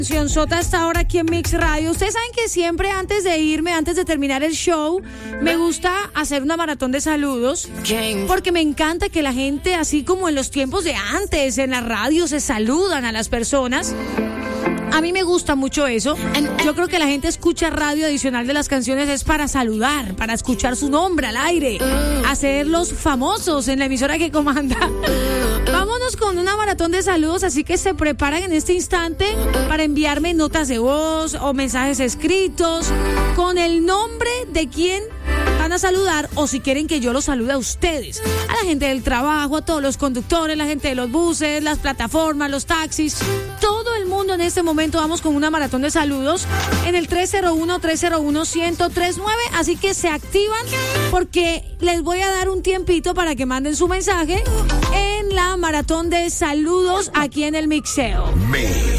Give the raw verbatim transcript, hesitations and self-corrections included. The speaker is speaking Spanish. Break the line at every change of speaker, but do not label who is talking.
Sota hasta ahora aquí en Mix Radio. Ustedes saben que siempre antes de irme, antes de terminar el show, me gusta hacer una maratón de saludos, porque me encanta que la gente, así como en los tiempos de antes, en la radio se saludan a las personas. A mí me gusta mucho eso. Yo creo que la gente escucha radio adicional de las canciones es para saludar, para escuchar su nombre al aire, hacerlos famosos en la emisora que comanda. Vámonos con una maratón de saludos, así que se preparan en este instante para enviarme notas de voz o mensajes escritos con el nombre de quien van a saludar, o si quieren que yo los salude a ustedes, a la gente del trabajo, a todos los conductores, la gente de los buses, las plataformas, los taxis, todo el mundo en este momento. Vamos con una maratón de saludos en el tres cero uno, tres cero uno, uno cero tres nueve, así que se activan porque les voy a dar un tiempito para que manden su mensaje en la maratón de saludos aquí en el mixeo.